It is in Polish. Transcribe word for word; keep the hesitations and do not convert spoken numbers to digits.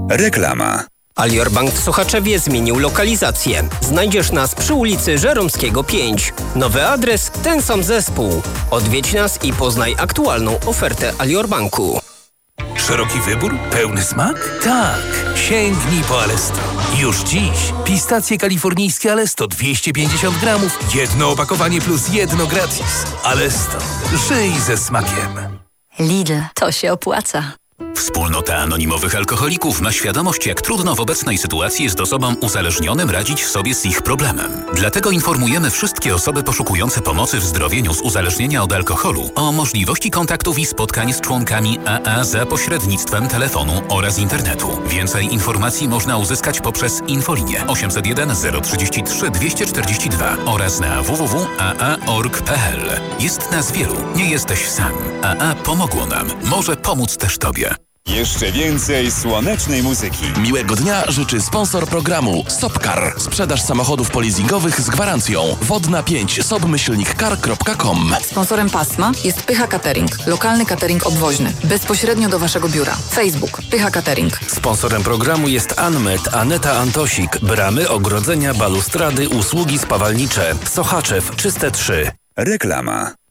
Reklama. Alior Bank w Sochaczewie zmienił lokalizację. Znajdziesz nas przy ulicy Żeromskiego pięć. Nowy adres, ten sam zespół. Odwiedź nas i poznaj aktualną ofertę Alior Banku. Szeroki wybór? Pełny smak? Tak! Sięgnij po Alesto. Już dziś pistacje kalifornijskie Alesto dwieście pięćdziesiąt gramów, jedno opakowanie plus jedno gratis. Alesto. Żyj ze smakiem. Lidl, to się opłaca. Wspólnota anonimowych alkoholików ma świadomość, jak trudno w obecnej sytuacji jest osobom uzależnionym radzić sobie z ich problemem. Dlatego informujemy wszystkie osoby poszukujące pomocy w zdrowieniu z uzależnienia od alkoholu o możliwości kontaktów i spotkań z członkami A A za pośrednictwem telefonu oraz internetu. Więcej informacji można uzyskać poprzez infolinię osiemset jeden zero trzydzieści trzy dwieście czterdzieści dwa oraz na w w w kropka a a kropka org kropka p l. Jest nas wielu, nie jesteś sam. A A pomogło nam, może pomóc też Tobie. Jeszcze więcej słonecznej muzyki. Miłego dnia życzy sponsor programu Sopcar. Sprzedaż samochodów polizingowych z gwarancją. Wodna pięć sobmyślnikcar kropka com. Sponsorem pasma jest Pycha Catering. Lokalny catering obwoźny. Bezpośrednio do Waszego biura. Facebook Pycha Catering. Sponsorem programu jest Anmet, Aneta Antosik. Bramy, ogrodzenia, balustrady, usługi spawalnicze. Sochaczew, Czyste trzy. Reklama.